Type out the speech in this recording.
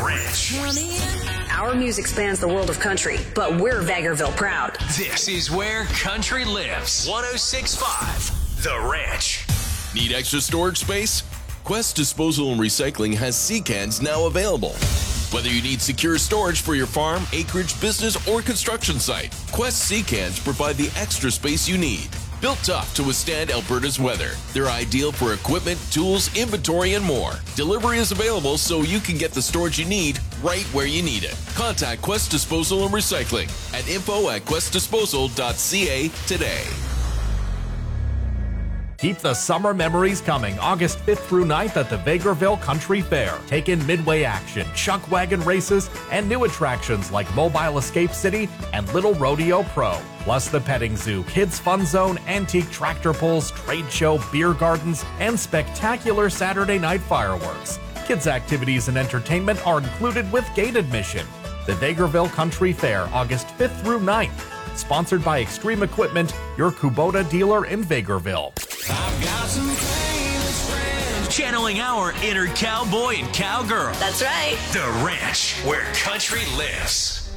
Ranch. Our music spans the world of country, but we're Vegreville proud. This is where country lives. 106.5 The Ranch. Need extra storage space? Quest Disposal and Recycling has sea cans now available. Whether you need secure storage for your farm, acreage, business, or construction site, Quest sea cans provide the extra space you need. Built tough to withstand Alberta's weather, they're ideal for equipment, tools, inventory, and more. Delivery is available so you can get the storage you need right where you need it. Contact Quest Disposal and Recycling at info@questdisposal.ca today. Keep the summer memories coming August 5th through 9th at the Vegreville Country Fair. Take in midway action, chuck wagon races, and new attractions like Mobile Escape City and Little Rodeo Pro. Plus the petting zoo, kids fun zone, antique tractor pulls, trade show, beer gardens, and spectacular Saturday night fireworks. Kids activities and entertainment are included with gate admission. The Vegreville Country Fair, August 5th through 9th. Sponsored by Extreme Equipment, your Kubota dealer in Vegreville. I've got some famous friends. Channeling our inner cowboy and cowgirl. That's right. The Ranch, where country lives.